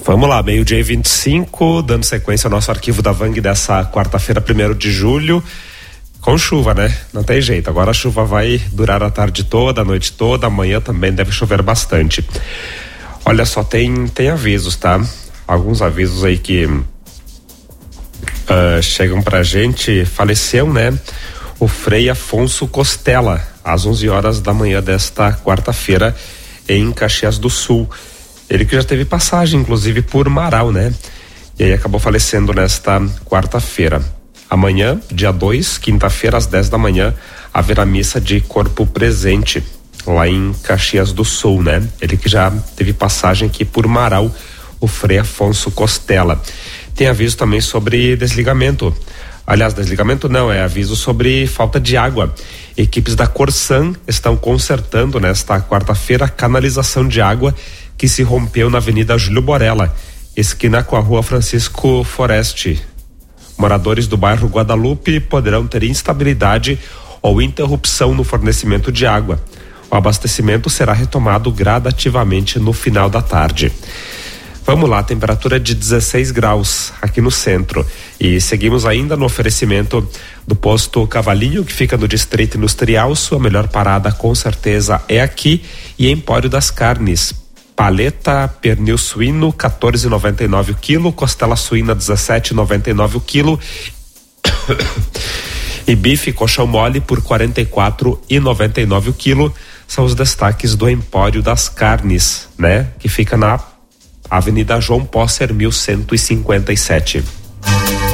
Vamos lá, meio-dia e 25, dando sequência ao nosso arquivo da Vang dessa quarta-feira, 1º de julho, com chuva, né? Não tem jeito, agora a chuva vai durar a tarde toda, a noite toda, amanhã também deve chover bastante. Olha só, tem avisos, tá? Alguns avisos aí que chegam pra gente. Faleceu, né? O Frei Afonso Costela, às 11 horas da manhã desta quarta-feira, em Caxias do Sul. Ele que já teve passagem, inclusive, por Marau, né? E aí acabou falecendo nesta quarta-feira. Amanhã, dia 2, quinta-feira, às 10 da manhã, haverá missa de corpo presente, lá em Caxias do Sul, né? Ele que já teve passagem aqui por Marau, o Frei Afonso Costela. Tem aviso também sobre desligamento. Aliás, desligamento não, é aviso sobre falta de água. Equipes da Corsan estão consertando nesta quarta-feira a canalização de água que se rompeu na Avenida Júlio Borella, esquina com a Rua Francisco Foreste. Moradores do bairro Guadalupe poderão ter instabilidade ou interrupção no fornecimento de água. O abastecimento será retomado gradativamente no final da tarde. Vamos lá, temperatura de 16 graus aqui no centro. E seguimos ainda no oferecimento do posto Cavalinho, que fica no Distrito Industrial. Sua melhor parada com certeza é aqui. E Empório das Carnes. Paleta, pernil suíno, 14,99 o quilo, costela suína, 17,99 o quilo. E bife colchão mole por 44,99 o quilo. São os destaques do Empório das Carnes, né? Que fica na Avenida João Posser, 1157.